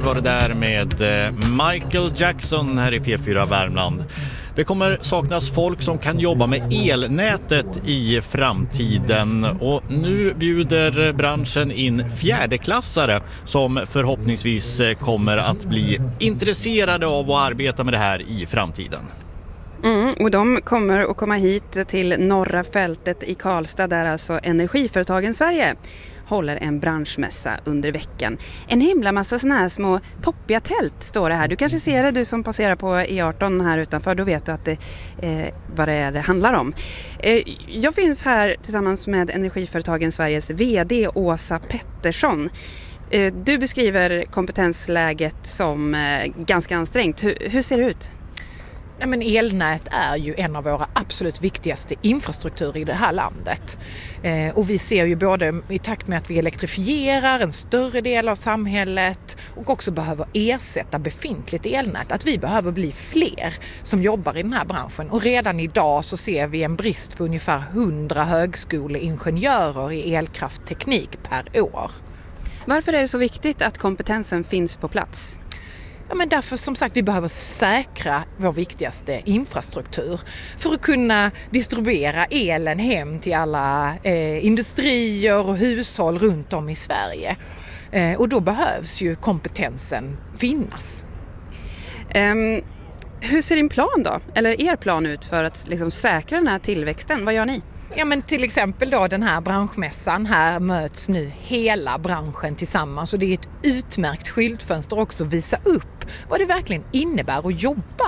var det där med Michael Jackson här i P4 Värmland. Det kommer saknas folk som kan jobba med elnätet i framtiden och nu bjuder branschen in fjärdeklassare som förhoppningsvis kommer att bli intresserade av att arbeta med det här i framtiden. Och de kommer att komma hit till norra fältet i Karlstad där alltså Energiföretagen Sverige håller en branschmässa under veckan. En himla massa såna här små toppiga tält står det här. Du kanske ser det, du som passerar på E18 här utanför, då vet du att vad det är det handlar om. Jag finns här tillsammans med Energiföretagen Sveriges vd Åsa Pettersson. Du beskriver kompetensläget som ganska ansträngt. Hur ser det ut? Nej, men elnät är ju en av våra absolut viktigaste infrastrukturer i det här landet. Och vi ser ju både i takt med att vi elektrifierar en större del av samhället och också behöver ersätta befintligt elnät, att vi behöver bli fler som jobbar i den här branschen. Och redan idag så ser vi en brist på ungefär 100 högskoleingenjörer i elkraftteknik per år. Varför är det så viktigt att kompetensen finns på plats? Ja, men därför som sagt vi behöver säkra vår viktigaste infrastruktur för att kunna distribuera elen hem till alla industrier och hushåll runt om i Sverige. Och då behövs ju kompetensen finnas. Hur ser din plan då, eller er plan ut för att liksom säkra den här tillväxten? Vad gör ni? Ja, men till exempel då den här branschmässan, här möts nu hela branschen tillsammans och det är ett utmärkt skyltfönster också att visa upp vad det verkligen innebär att jobba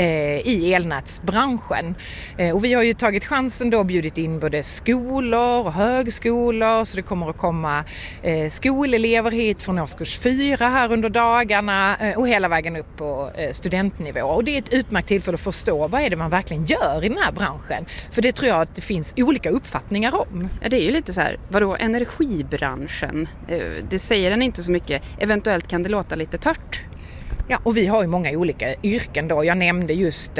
i elnätsbranschen. Och vi har ju tagit chansen då och bjudit in både skolor och högskolor, så det kommer att komma skolelever hit från årskurs 4 här under dagarna och hela vägen upp på studentnivå. Och det är ett utmärkt tillfälle att förstå vad är det man verkligen gör i den här branschen. För det tror jag att det finns olika uppfattningar om. Ja, det är ju lite så här, vadå energibranschen? Det säger den inte så mycket. Eventuellt kan det låta lite tört. Ja, och vi har ju många olika yrken då. Jag nämnde just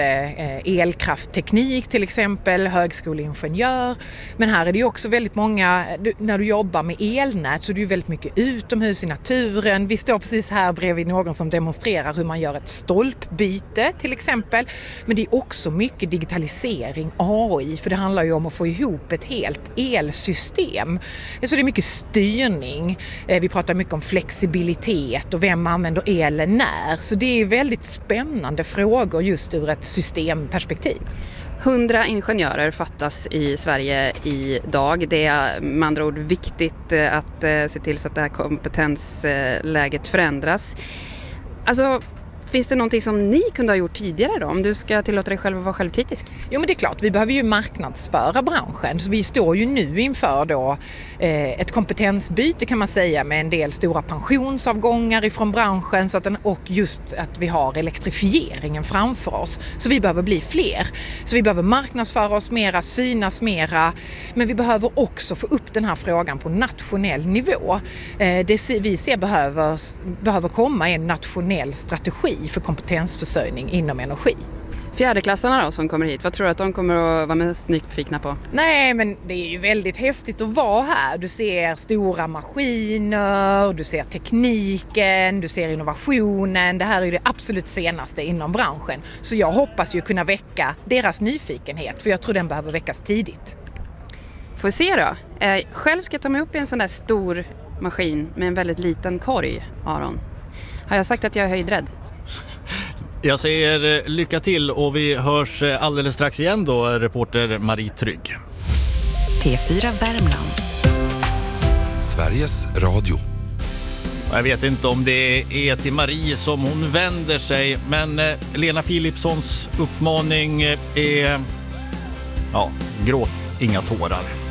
elkraftteknik till exempel, högskoleingenjör. Men här är det ju också väldigt många, när du jobbar med elnät så är det ju väldigt mycket utomhus i naturen. Vi står precis här bredvid någon som demonstrerar hur man gör ett stolpbyte till exempel. Men det är också mycket digitalisering, AI, för det handlar ju om att få ihop ett helt elsystem. Så det är mycket styrning. Vi pratar mycket om flexibilitet och vem använder elen när. Så det är väldigt spännande frågor just ur ett systemperspektiv. 100 ingenjörer fattas i Sverige idag. Det är med andra ord viktigt att se till så att det här kompetensläget förändras. Alltså, finns det någonting som ni kunde ha gjort tidigare då? Om du ska tillåta dig själv att vara självkritisk? Jo, men det är klart, vi behöver ju marknadsföra branschen. Så vi står ju nu inför då ett kompetensbyte kan man säga med en del stora pensionsavgångar ifrån branschen och just att vi har elektrifieringen framför oss. Så vi behöver bli fler. Så vi behöver marknadsföra oss mera, synas mera. Men vi behöver också få upp den här frågan på nationell nivå. Det vi ser behöver komma en nationell strategi för kompetensförsörjning inom energi. Fjärdeklassarna då som kommer hit, vad tror du att de kommer att vara mest nyfikna på? Nej, men det är ju väldigt häftigt att vara här. Du ser stora maskiner, du ser tekniken, du ser innovationen. Det här är det absolut senaste inom branschen. Så jag hoppas ju kunna väcka deras nyfikenhet, för jag tror den behöver väckas tidigt. Får vi se då. Själv ska jag ta mig upp i en sån där stor maskin med en väldigt liten korg, Aron. Har jag sagt att jag är höjdrädd? Jag säger lycka till och vi hörs alldeles strax igen då, reporter Marie Trygg. P4 Värmland. Sveriges Radio. Jag vet inte om det är till Marie som hon vänder sig, men Lena Philipssons uppmaning är gråt inga tårar.